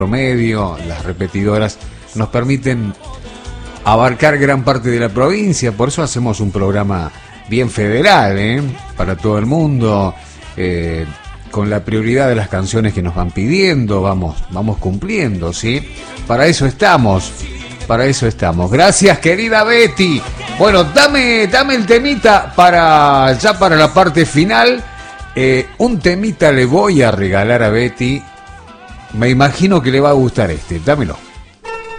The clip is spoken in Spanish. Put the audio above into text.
promedio, las repetidoras nos permiten abarcar gran parte de la provincia, por eso hacemos un programa bien federal, para todo el mundo, con la prioridad de las canciones que nos van pidiendo, vamos cumpliendo, ¿sí? Para eso estamos. Gracias, querida Betty. Bueno, dame el temita para la parte final. Un temita le voy a regalar a Betty. Me imagino que le va a gustar este. Dámelo.